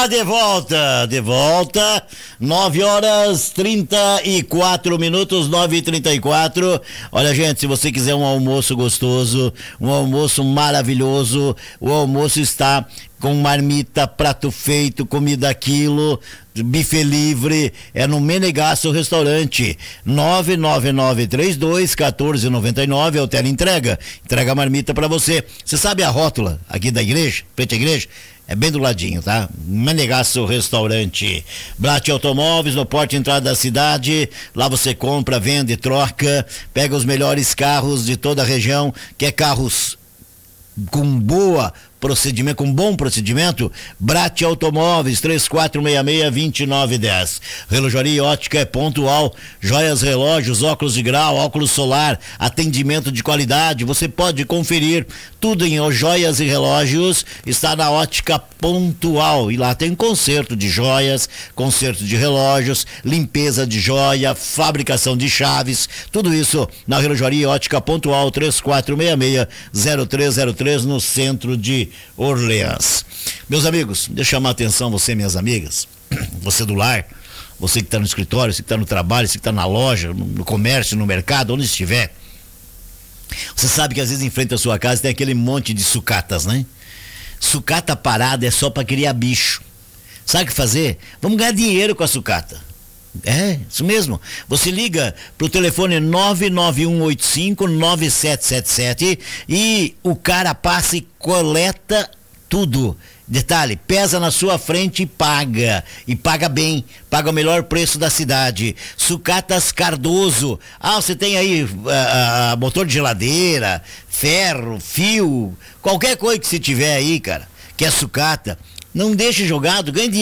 De volta, 9h34, 9h34. Olha, gente, se você quiser um almoço gostoso, um almoço maravilhoso, o almoço está com marmita, prato feito, comida a quilo, buffet livre, é no Menegasso Restaurante, 99932-1499, é o teleentrega, entrega a marmita pra você. Você sabe a rótula aqui da igreja, frente à igreja? É bem do ladinho, tá? Menegasso Restaurante. Brat Automóveis, no porte de entrada da cidade. Lá você compra, vende, troca, pega os melhores carros de toda a região, quer carros com bom procedimento, Brat Automóveis, 3466-2910. Relojaria e ótica é pontual, joias, relógios, óculos de grau, óculos solar, atendimento de qualidade, você pode conferir tudo em joias e relógios, está na ótica pontual, e lá tem conserto de joias, conserto de relógios, limpeza de joia, fabricação de chaves, tudo isso na relojaria e ótica pontual, 3466-0303, no centro de Orleans. Meus amigos, deixa eu chamar a atenção, você, minhas amigas, você do lar, você que está no escritório, você que está no trabalho, você que está na loja, no comércio, no mercado, onde estiver. Você sabe que às vezes em frente à sua casa tem aquele monte de sucatas, né? Sucata parada é só para criar bicho. Sabe o que fazer? Vamos ganhar dinheiro com a sucata. É, isso mesmo. Você liga pro telefone 99185-9777 e o cara passa e coleta tudo. Detalhe, pesa na sua frente e paga bem, paga o melhor preço da cidade. Sucatas Cardoso. Você tem aí motor de geladeira, ferro, fio, qualquer coisa que você tiver aí, cara, que é sucata, não deixe jogado, ganhe dinheiro.